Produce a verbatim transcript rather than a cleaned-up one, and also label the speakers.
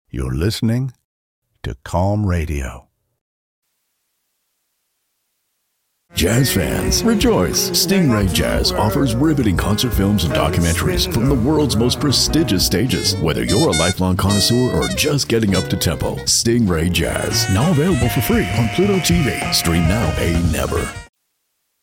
Speaker 1: You're listening to Calm Radio.
Speaker 2: Jazz fans, rejoice! Stingray Jazz offers riveting concert films and documentaries from the world's most prestigious stages. Whether you're a lifelong connoisseur or just getting up to tempo, Stingray Jazz, now available for free on Pluto T V. Stream now, pay never.